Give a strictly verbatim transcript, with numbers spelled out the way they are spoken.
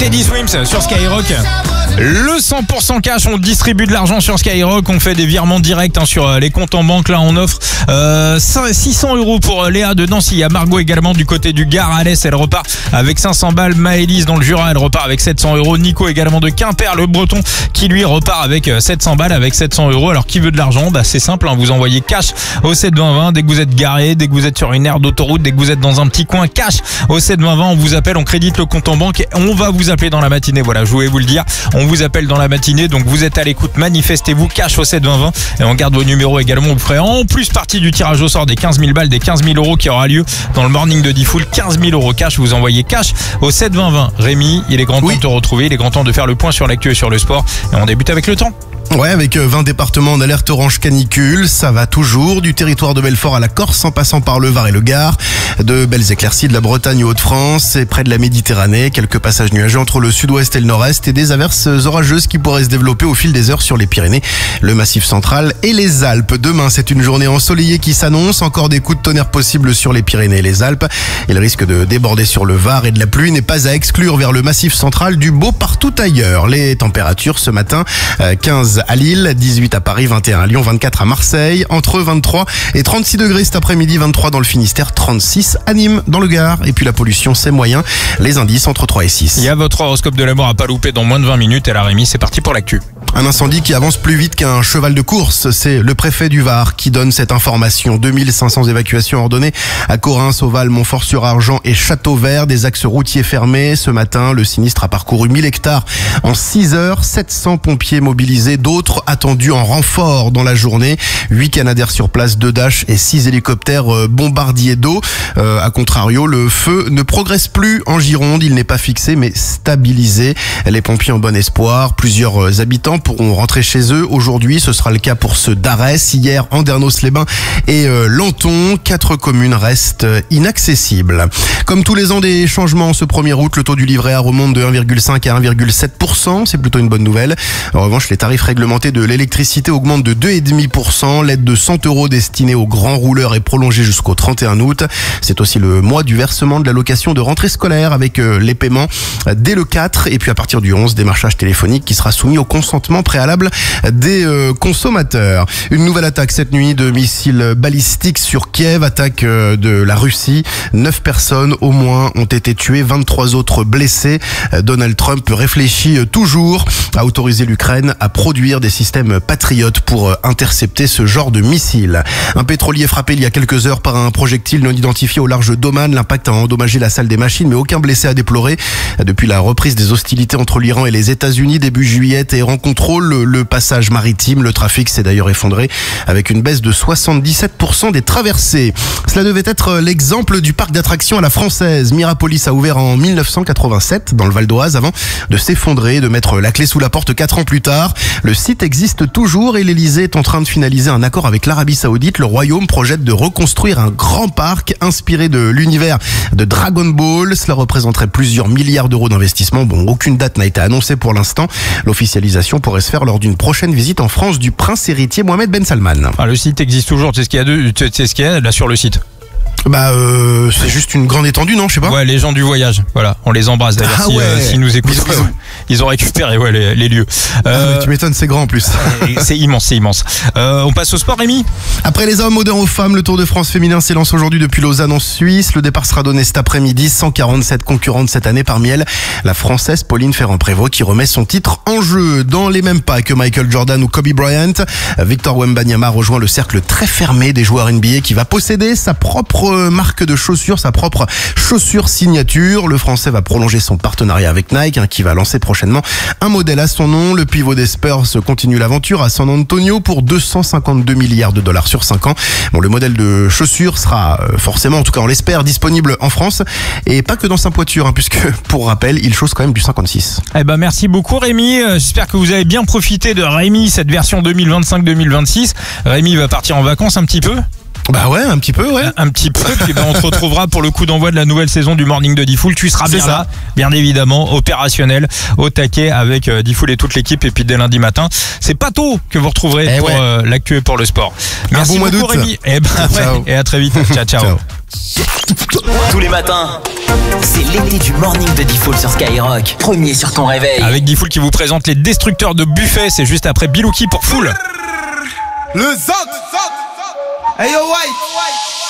Teddy Swims sur Skyrock. Le cent pour cent cash, on distribue de l'argent sur Skyrock, on fait des virements directs hein, sur les comptes en banque. Là, on offre euh, six cents euros pour Léa de Nancy. Il y a Margot également du côté du Gard. Alès, elle repart avec cinq cents balles. Maëlys dans le Jura, elle repart avec sept cents euros. Nico également de Quimper, le Breton, qui lui repart avec sept cents balles, avec sept cents euros. Alors, qui veut de l'argent? Bah, c'est simple, hein, vous envoyez cash au sept vingt vingt. Dès que vous êtes garé, dès que vous êtes sur une aire d'autoroute, dès que vous êtes dans un petit coin, cash au sept vingt vingt. On vous appelle, on crédite le compte en banque et on va vous appeler dans la matinée. Voilà, je voulais vous le dire. On vous appelle dans la matinée, donc vous êtes à l'écoute, manifestez-vous, cash au sept vingt vingt et on garde vos numéros également. Vous ferez en plus partie du tirage au sort des quinze mille balles, des quinze mille euros qui aura lieu dans le morning de Diffoul. quinze mille euros cash, vous envoyez cash au sept vingt vingt. Rémi, il est grand temps oui. de te retrouver, il est grand temps de faire le point sur l'actu et sur le sport et on débute avec le temps. Ouais, avec vingt départements en alerte orange canicule, ça va toujours, du territoire de Belfort à la Corse en passant par le Var et le Gard, de belles éclaircies de la Bretagne aux Hauts-de-France et près de la Méditerranée, quelques passages nuageux entre le sud-ouest et le nord-est et des averses orageuses qui pourraient se développer au fil des heures sur les Pyrénées, le Massif central et les Alpes. Demain, c'est une journée ensoleillée qui s'annonce, encore des coups de tonnerre possibles sur les Pyrénées et les Alpes. Il risque de déborder sur le Var et de la pluie n'est pas à exclure vers le Massif central, du beau partout ailleurs. Les températures ce matin, quinze à Lille, dix-huit à Paris, vingt et un à Lyon, vingt-quatre à Marseille, entre vingt-trois et trente-six degrés cet après-midi, vingt-trois dans le Finistère, trente-six à Nîmes dans le Gard. Et puis la pollution, c'est moyen. Les indices entre trois et six. Il y a votre horoscope de l'amour à pas louper dans moins de vingt minutes. Et la Rémi, c'est parti pour l'actu. Un incendie qui avance plus vite qu'un cheval de course. C'est le préfet du Var qui donne cette information. deux mille cinq cents évacuations ordonnées à Corins, Sauval, Montfort-sur-Argent et Châteauvert. Des axes routiers fermés. Ce matin, le sinistre a parcouru mille hectares en six heures. sept cents pompiers mobilisés. D'autres attendus en renfort dans la journée. huit Canadair sur place, deux Dash et six hélicoptères bombardiers d'eau. Euh, à contrario, le feu ne progresse plus en Gironde. Il n'est pas fixé mais stabilisé. Les pompiers ont bon espoir. Plusieurs habitants pourront rentrer chez eux aujourd'hui. Ce sera le cas pour ceux d'Arès. Hier, Andernos-les-Bains et euh, Lanton. Quatre communes restent inaccessibles. Comme tous les ans des changements, ce premier août, le taux du livret A remonte de un virgule cinq à un virgule sept pour cent. C'est plutôt une bonne nouvelle. En revanche, les tarifs réglementés de l'électricité augmentent de deux virgule cinq pour cent. L'aide de cent euros destinée aux grands rouleurs est prolongée jusqu'au trente et un août. C'est aussi le mois du versement de l'allocation de rentrée scolaire avec euh, les paiements dès le quatre. Et puis à partir du onze, démarchage téléphonique qui sera soumis au consentement préalable des euh, consommateurs. Une nouvelle attaque cette nuit de missiles balistiques sur Kiev, attaque euh, de la Russie. Neuf personnes au moins ont été tuées, vingt-trois autres blessés. Euh, Donald Trump réfléchit euh, toujours à autoriser l'Ukraine à produire des systèmes patriotes pour euh, intercepter ce genre de missiles. Un pétrolier frappé il y a quelques heures par un projectile non identifié au large d'Oman. L'impact a endommagé la salle des machines, mais aucun blessé à déplorer. Depuis la reprise des hostilités entre l'Iran et les États-Unis début juillet, Téhéran contrôle le passage maritime. Le trafic s'est d'ailleurs effondré avec une baisse de soixante-dix-sept pour cent des traversées. Cela devait être l'exemple du parc d'attractions à la française. Mirapolis a ouvert en mille neuf cent quatre-vingt-sept dans le Val d'Oise avant de s'effondrer, de mettre la clé sous la porte quatre ans plus tard. Le site existe toujours et l'Elysée est en train de finaliser un accord avec l'Arabie Saoudite. Le royaume projette de reconstruire un grand parc inspiré de l'univers de Dragon Ball. Cela représenterait plusieurs milliards d'euros d'investissement. Bon, aucune date n'a été annoncée pour l'instant. L'officialisation pourrait se faire lors d'une prochaine visite en France du prince héritier Mohamed Ben Salman. Ah, le site existe toujours, tu sais ce qu'il y a, de, tu sais ce qu'il y a là sur le site? Bah euh, c'est juste une grande étendue, non? Je sais pas. Ouais, les gens du voyage, voilà, on les embrasse d'ailleurs. Ah si, ouais. euh, s'ils nous écoutent, ils ont, ils ont récupéré ouais, les, les lieux. Euh, ah, tu m'étonnes, c'est grand en plus. C'est immense, c'est immense. Euh, on passe au sport, Rémi. Après les hommes, moderne aux femmes, le Tour de France féminin s'élance aujourd'hui depuis Lausanne en Suisse. Le départ sera donné cet après-midi. cent quarante-sept concurrentes cette année, parmi elles la Française Pauline Ferrand-Prévot qui remet son titre en jeu. Dans les mêmes pas que Michael Jordan ou Kobe Bryant, Victor Wembanyama rejoint le cercle très fermé des joueurs N B A qui va posséder sa propre marque de chaussures, sa propre chaussure signature. Le Français va prolonger son partenariat avec Nike, hein, qui va lancer prochainement un modèle à son nom. Le pivot des Spurs continue l'aventure à San Antonio pour deux cent cinquante-deux milliards de dollars sur cinq ans. Bon, le modèle de chaussure sera forcément, en tout cas on l'espère, disponible en France et pas que dans sa poiture, hein, puisque pour rappel, il chausse quand même du cinquante-six. Eh ben merci beaucoup Rémi. J'espère que vous avez bien profité de Rémi, cette version deux mille vingt-cinq deux mille vingt-six. Rémi va partir en vacances un petit peu. Bah ouais, un petit peu, ouais. Un, un petit peu, puis ben on se retrouvera pour le coup d'envoi de la nouvelle saison du Morning de Diffoul. Tu seras bien là, bien évidemment, opérationnel, au taquet avec euh, Diffoul et toute l'équipe. Et puis dès lundi matin, c'est pas tôt que vous retrouverez eh pour ouais. euh, l'actu et pour le sport. Merci un bon beaucoup Rémi. Et, ben, ouais, et à très vite. Ciao, ciao. Ciao. Tous les matins, c'est l'été du morning de Diffoul sur Skyrock. Premier sur ton réveil. Avec Diffoul qui vous présente les destructeurs de buffets, c'est juste après Bilouki pour Full. Le Zot, Zot, Zot. Hey yo, White.